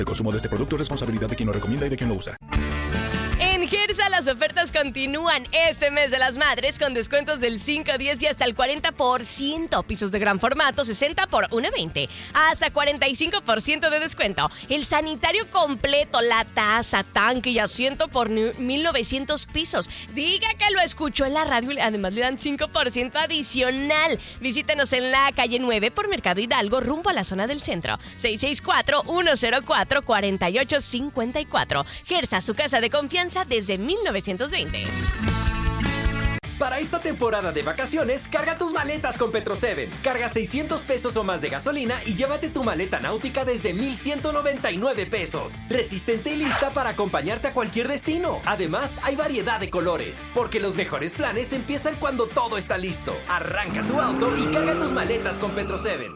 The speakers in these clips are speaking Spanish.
El consumo de este producto es responsabilidad de quien lo recomienda y de quien lo usa. En Gersa las ofertas continúan este mes de las madres con descuentos del 5, 10 y hasta el 40%. Pisos de gran formato, 60 por 1.20. Hasta 45% de descuento. El sanitario completo, la taza, tanque y asiento por 1,900 pesos. Diga que lo escuchó en la radio y además le dan 5% adicional. Visítenos en la calle 9 por Mercado Hidalgo rumbo a la zona del centro. 664-104-4854. Gersa, su casa de confianza desde 1920. Para esta temporada de vacaciones, carga tus maletas con Petro7. Carga 600 pesos o más de gasolina y llévate tu maleta náutica desde 1,199 pesos. Resistente y lista para acompañarte a cualquier destino. Además, hay variedad de colores. Porque los mejores planes empiezan cuando todo está listo. Arranca tu auto y carga tus maletas con Petro7.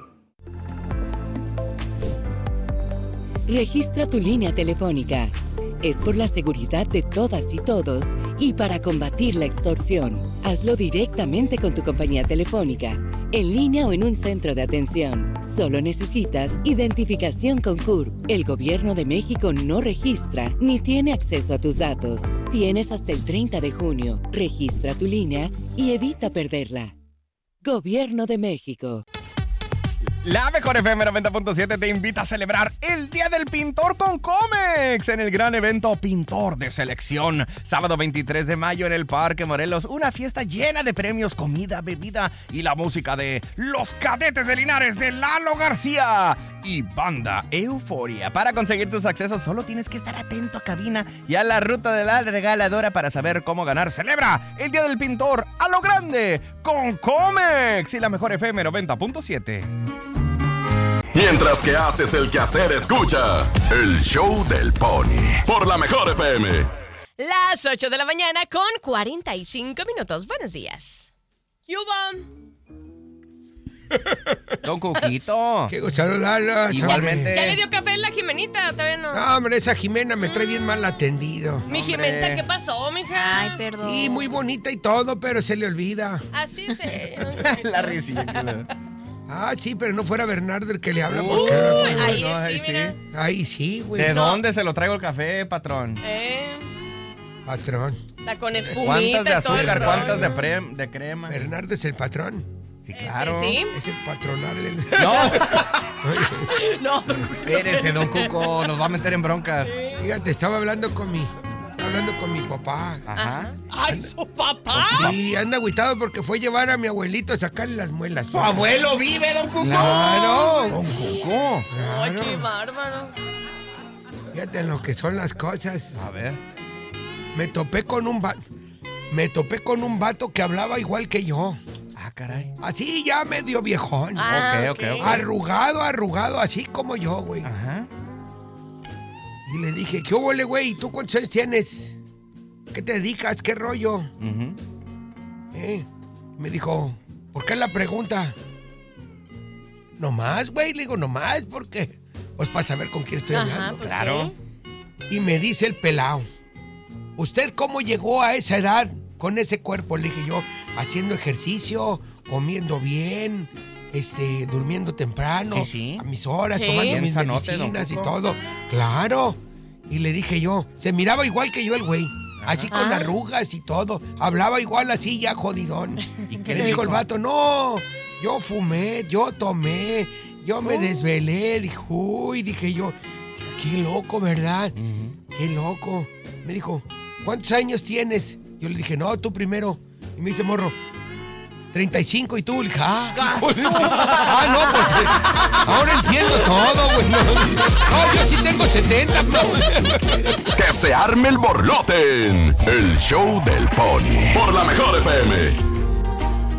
Registra tu línea telefónica. Es por la seguridad de todas y todos y para combatir la extorsión. Hazlo directamente con tu compañía telefónica, en línea o en un centro de atención. Solo necesitas identificación con CURP. El Gobierno de México no registra ni tiene acceso a tus datos. Tienes hasta el 30 de junio. Registra tu línea y evita perderla. Gobierno de México. La mejor FM 90.7 te invita a celebrar el Día del Pintor con Comex en el gran evento Pintor de Selección. Sábado 23 de mayo en el Parque Morelos. Una fiesta llena de premios, comida, bebida y la música de Los Cadetes de Linares de Lalo García y Banda Euforia. Para conseguir tus accesos solo tienes que estar atento a cabina y a la ruta de la regaladora para saber cómo ganar. Celebra el Día del Pintor a lo grande con Comex y la mejor FM 90.7. Mientras que haces el quehacer, escucha el show del Pony por la mejor FM. Las 8 de la mañana con 45 minutos. Buenos días. ¿Yuba? Don Cuquito. Qué gustaron, Lalo. Igualmente. ¿Ya le dio café a la Jimenita? Todavía no. No, hombre, esa Jimena me trae bien mal atendido. Mi Jimenita, ¿qué pasó, mija? Ay, perdón. Sí, muy bonita y todo, pero se le olvida. Así se... La risilla. Ah, sí, pero no fuera Bernardo el que le habla. Uy, ahí no, sí, mira. Ahí sí, güey. ¿De dónde se lo traigo el café, patrón? Patrón. Está con espumita. ¿Cuántas de todo el azúcar? rollo. ¿Cuántas de crema? Bernardo es el patrón. Sí, claro. ¿Sí? Es el patronal. No. Espérese, don Cuco, nos va a meter en broncas. Fíjate, estaba hablando con mi papá. Ajá. ¡Ay, su papá! Sí, anda agüitado porque fue llevar a mi abuelito a sacarle las muelas. ¡Su abuelo vive, don Cuco! ¡Claro! ¡Don Cuco! ¡Ay, Claro. qué bárbaro! Fíjate en lo que son las cosas. A ver. Me topé con un vato que hablaba igual que yo. Ah, caray. Así ya medio viejón. Ok. Arrugado, así como yo, güey. Ajá. Y le dije, ¿qué hubo, güey? ¿Tú cuántos años tienes? ¿Qué te dedicas? ¿Qué rollo? Me dijo, ¿por qué la pregunta? Nomás, güey. Le digo, nomás, porque pues para saber con quién estoy hablando. Pues Claro. sí. Y me dice el pelao, ¿usted cómo llegó a esa edad con ese cuerpo? Le dije yo, haciendo ejercicio, comiendo bien, durmiendo temprano, Sí. a mis horas, Sí. tomando Bien mis sanote, medicinas y don Cuco. todo. Claro. Y le dije yo, se miraba igual que yo el güey. Así con arrugas y todo. Hablaba igual así, ya jodidón. ¿Y ¿Qué qué le dijo el vato? No, yo fumé, yo tomé, yo me desvelé. Dije yo, qué loco, ¿verdad? Qué loco. Me dijo, ¿cuántos años tienes? Yo le dije, no, tú primero. Y me dice, morro, 35. ¿Y tú? Le dije, no, pues ahora entiendo todo, güey. No, yo sí tengo 70, bro. Que se arme el borlote en el show del Pony por la mejor FM.